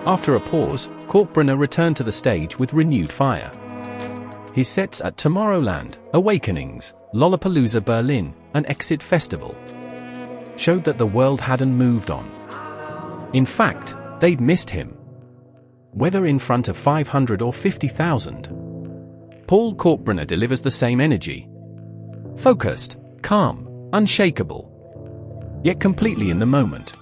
After a pause, Kalkbrenner returned to the stage with renewed fire. His sets at Tomorrowland, Awakenings, Lollapalooza Berlin, and Exit Festival showed that the world hadn't moved on. In fact, they'd missed him. Whether in front of 500 or 50,000, Paul Kalkbrenner delivers the same energy. Focused, calm, unshakable, yet completely in the moment.